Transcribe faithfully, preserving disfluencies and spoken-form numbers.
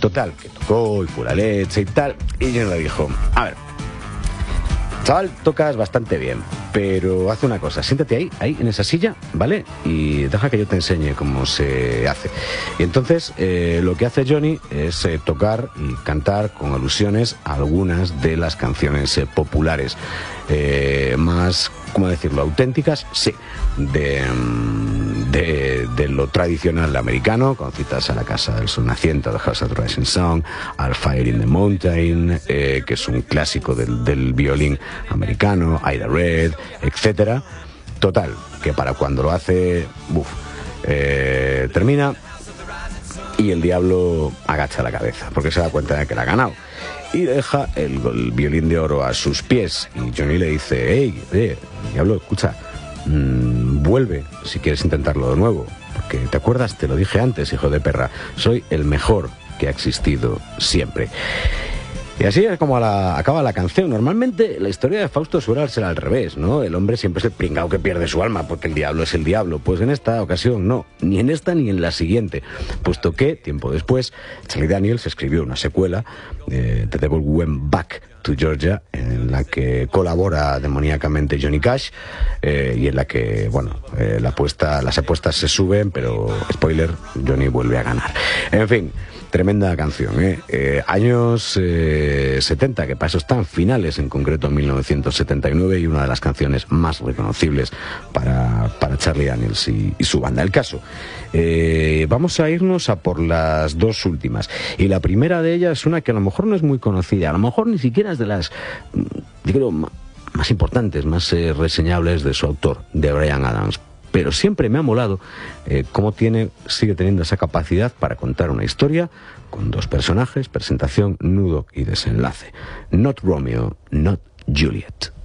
Total, que tocó y pura leche y tal, y Johnny le dijo, a ver, chaval, tocas bastante bien, pero haz una cosa, siéntate ahí, ahí en esa silla, ¿vale? Y deja que yo te enseñe cómo se hace. Y entonces eh, lo que hace Johnny es eh, tocar y cantar con alusiones a algunas de las canciones eh, populares, eh, más, ¿cómo decirlo?, auténticas, sí, de, de, de lo tradicional americano, con citas a La Casa del Sol Naciente, The House of the Rising Sun, al Fire in the Mountain, eh, que es un clásico del, del violín americano, Ida Red, etcétera. Total, que para cuando lo hace, buf, eh, termina y el diablo agacha la cabeza porque se da cuenta de que la ha ganado y deja el, el violín de oro a sus pies. Y Johnny le dice, hey, eh, diablo, escucha, mmm, vuelve si quieres intentarlo de nuevo, porque te acuerdas, te lo dije antes, hijo de perra, soy el mejor que ha existido siempre. Y así es como la, acaba la canción. Normalmente la historia de Fausto suele ser al revés, ¿no? El hombre siempre es el pringao que pierde su alma porque el diablo es el diablo. Pues en esta ocasión no, ni en esta ni en la siguiente, puesto que, tiempo después, Charlie Daniels escribió una secuela, eh, The Devil Went Back to Georgia, en la que colabora demoníacamente Johnny Cash, eh, y en la que, bueno, eh, la apuesta, las apuestas se suben, pero, spoiler, Johnny vuelve a ganar. En fin, tremenda canción, ¿eh? Eh, años eh, setenta, que para eso están finales, en concreto en mil novecientos setenta y nueve, y una de las canciones más reconocibles para, para Charlie Daniels y, y su banda. El caso, eh, vamos a irnos a por las dos últimas, y la primera de ellas es una que a lo mejor no es muy conocida, a lo mejor ni siquiera es de las, yo creo, más importantes, más eh, reseñables de su autor, de Bryan Adams. Pero siempre me ha molado eh, cómo tiene, sigue teniendo esa capacidad para contar una historia con dos personajes, presentación, nudo y desenlace. Not Romeo, not Juliet.